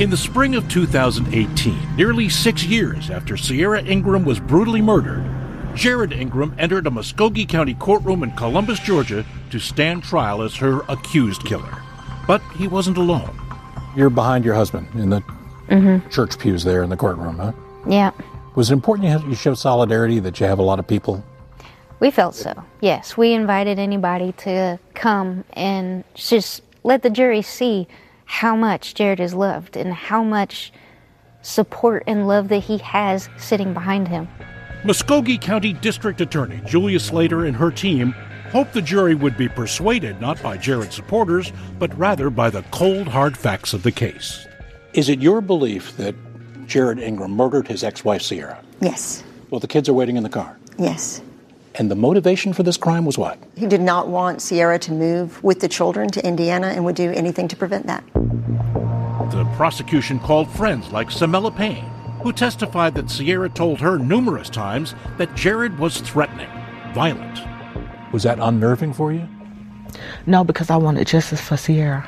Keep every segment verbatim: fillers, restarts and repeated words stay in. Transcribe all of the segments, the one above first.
In the spring of two thousand eighteen, nearly six years after Sierra Ingram was brutally murdered, Jared Ingram entered a Muskogee County courtroom in Columbus, Georgia, to stand trial as her accused killer. But he wasn't alone. You're behind your husband in the mm-hmm. church pews there in the courtroom, huh? Yeah. Was it important you, have, you show solidarity, that you have a lot of people? We felt so, yes. We invited anybody to come and just let the jury see how much Jared is loved and how much support and love that he has sitting behind him. Muskogee County District Attorney Julia Slater and her team hoped the jury would be persuaded not by Jared's supporters, but rather by the cold, hard facts of the case. Is it your belief that Jared Ingram murdered his ex-wife, Sierra? Yes. Well, the kids are waiting in the car. Yes. And the motivation for this crime was what? He did not want Sierra to move with the children to Indiana and would do anything to prevent that. The prosecution called friends like Samela Payne, who testified that Sierra told her numerous times that Jared was threatening, violent. Was that unnerving for you? No, because I wanted justice for Sierra.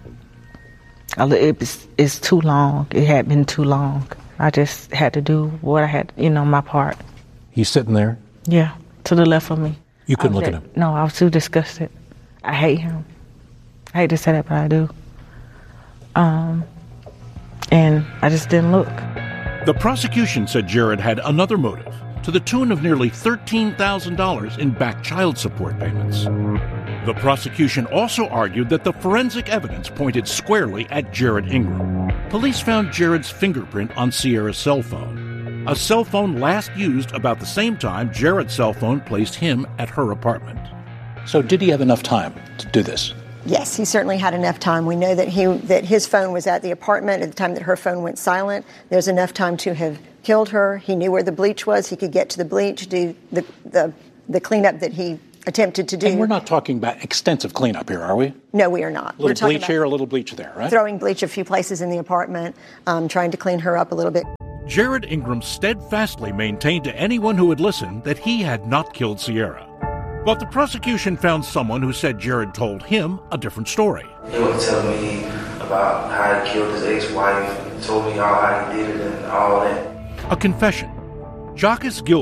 It's, it's too long. It had been too long. I just had to do what I had, you know, my part. He's sitting there? Yeah, to the left of me. You couldn't look at him? No, I was too disgusted. I hate him. I hate to say that, but I do. Um, and I just didn't look. The prosecution said Jared had another motive, to the tune of nearly thirteen thousand dollars in back child support payments. The prosecution also argued that the forensic evidence pointed squarely at Jared Ingram. Police found Jared's fingerprint on Sierra's cell phone, a cell phone last used about the same time Jared's cell phone placed him at her apartment. So did he have enough time to do this? Yes, he certainly had enough time. We know that he that his phone was at the apartment at the time that her phone went silent. There's enough time to have killed her. He knew where the bleach was. He could get to the bleach, do the the, the cleanup that he attempted to do. And we're not talking about extensive cleanup here, are we? No, we are not. A little we're talking bleach here, a little bleach there, right? Throwing bleach a few places in the apartment, um, trying to clean her up a little bit. Jared Ingram steadfastly maintained to anyone who would listen that he had not killed Sierra. But the prosecution found someone who said Jared told him a different story. He would tell me about how he killed his ex-wife, told me all how he did it and all that. A confession. Jacques Gil